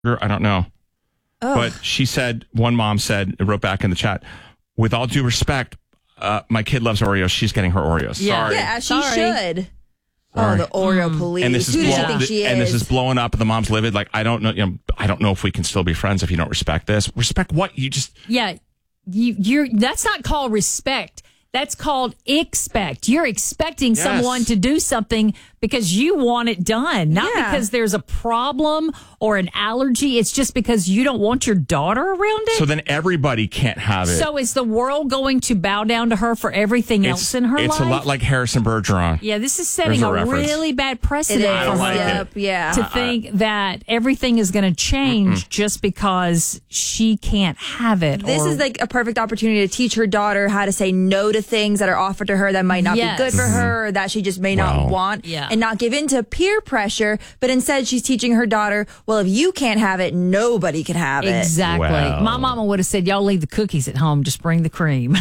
I don't know. Oh. But she said, one mom said, wrote back in the chat, with all due respect, my kid loves Oreos. She's getting her Oreos. Yeah. Sorry. Yeah, she should. Sorry. Oh, the Oreo police. And this is Who does she think she is? And this is blowing up, and the mom's livid. Like, I don't know. I don't know if we can still be friends if you don't respect this. Respect what? You just you're. That's not called respect. That's called expect. You're expecting someone to do something because you want it done, not because there's a problem or an allergy. It's just because you don't want your daughter around it. So then everybody can't have it. So is the world going to bow down to her for everything else in her life? It's a lot like Harrison Bergeron. Yeah, this is setting a really bad precedent I don't for like her it. to think that everything is going to change just because she can't have it. This is like a perfect opportunity to teach her daughter how to say no to things that are offered to her that might not be good for her or that she just may not want and not give in to peer pressure, but instead she's teaching her daughter, well, if you can't have it, nobody can have it. Exactly. Well. My mama would have said, y'all leave the cookies at home, just bring the cream.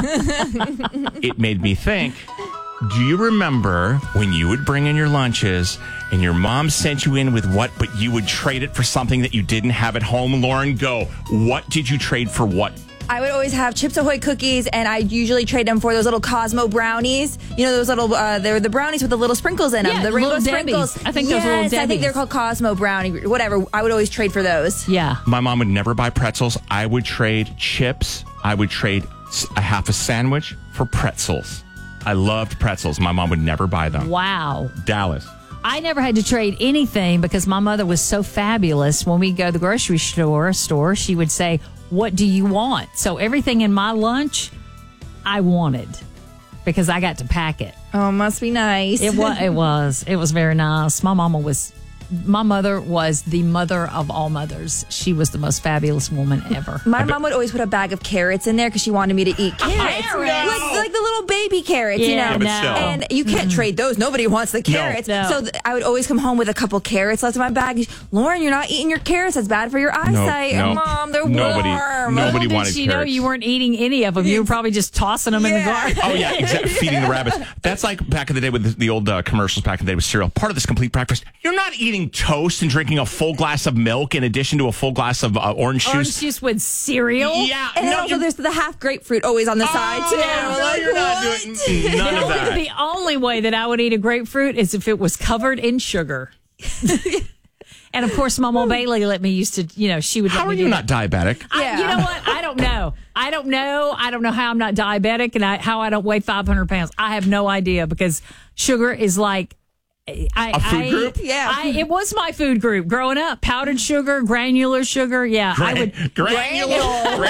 It made me think, do you remember when you would bring in your lunches and your mom sent you in with what, but you would trade it for something that you didn't have at home? Lauren, go. What did you trade for what? I would always have Chips Ahoy cookies, and I usually trade them for those little Cosmo brownies. You know, those little, they're the brownies with the little sprinkles in them. Yeah, the rainbow little sprinkles. Debbies. I think those are little Debbies. I think they're called Cosmo brownie, whatever. I would always trade for those. Yeah. My mom would never buy pretzels. I would trade chips. I would trade a half a sandwich for pretzels. I loved pretzels. My mom would never buy them. Wow. Dallas. I never had to trade anything because my mother was so fabulous. When we go to the grocery store, she would say, what do you want? So everything in my lunch, I wanted because I got to pack it. Oh, must be nice. It was very nice. My mother was the mother of all mothers. She was the most fabulous woman ever. My mom would always put a bag of carrots in there because she wanted me to eat carrots. No. Like the little baby carrots, you know. Yeah, but still. And you can't trade those. Nobody wants the carrots. No. So I would always come home with a couple carrots left in my bag. Lauren, you're not eating your carrots. That's bad for your eyesight. No. Mom, they're warm. Nobody wanted She know carrots. you weren't eating any of them. You were probably just tossing them in the garden. Oh, yeah, exactly. Feeding the rabbits. That's like back in the day with the old commercials back in the day with cereal. Part of this complete breakfast, you're not eating toast and drinking a full glass of milk in addition to a full glass of orange juice. Orange juice with cereal? Yeah. And then also there's the half grapefruit always on the side, too. No, you're not doing none of that. The only way that I would eat a grapefruit is if it was covered in sugar. And of course, Mama Bailey let me used to, she would let How me are you not diabetic? You know what? I don't know. I don't know how I'm not diabetic and how I don't weigh 500 pounds. I have no idea because sugar is like A food group? Yeah. It was my food group growing up. Powdered sugar, granular sugar. Yeah. I would granular.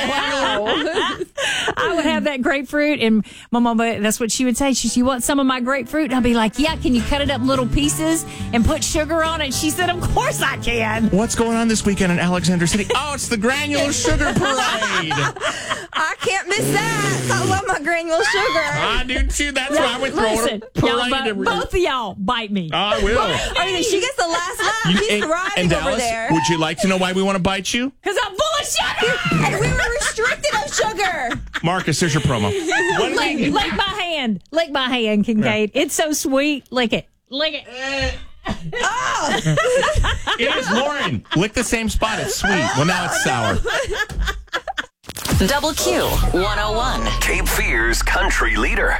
I would have that grapefruit, and my mama, that's what she would say. She said, you want some of my grapefruit? And I'd be like, yeah, can you cut it up in little pieces and put sugar on it? She said, of course I can. What's going on this weekend in Alexander City? Oh, it's the granular sugar parade. I can't miss that. I love my granule sugar. I do too. That's why we're throwing Listen, a parade. y'all, both of y'all bite me. I will. I mean, she gets the last laugh. He's thriving and over Dallas, there. would you like to know why we want to bite you? Because I'm full of sugar. And we were restricted of sugar. Marcus, here's your promo. Lick my hand. Lick my hand, Kincaid. It's so sweet. Lick it. Lick it. It is Lauren. Lick the same spot. It's sweet. Well, now it's sour. Double Q 101. Cape Fear's country leader.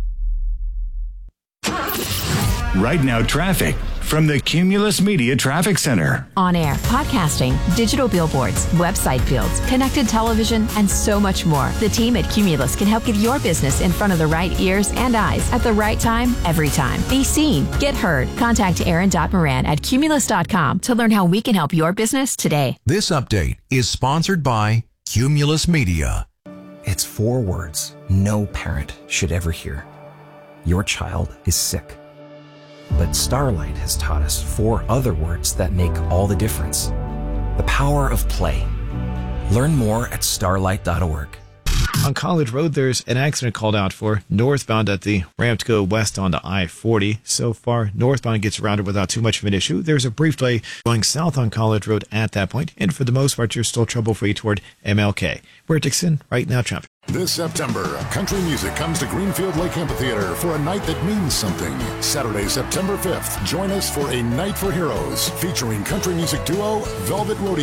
Right now, traffic from the Cumulus Media Traffic Center. On air, podcasting, digital billboards, website builds, connected television, and so much more. The team at Cumulus can help get your business in front of the right ears and eyes at the right time, every time. Be seen, get heard. Contact Aaron.Moran at Cumulus.com to learn how we can help your business today. This update is sponsored by Cumulus Media. It's 4 words no parent should ever hear. Your child is sick. But Starlight has taught us 4 other words that make all the difference. The power of play. Learn more at starlight.org. On College Road, there's an accident called out for northbound at the ramp to go west onto I-40. So far, northbound gets around without too much of an issue. There's a brief delay going south on College Road at that point, and for the most part, you're still trouble-free toward MLK. We're at Dixon, right now traffic. This September, country music comes to Greenfield Lake Amphitheater for a night that means something. Saturday, September 5th, join us for A Night for Heroes, featuring country music duo Velvet Rodeo.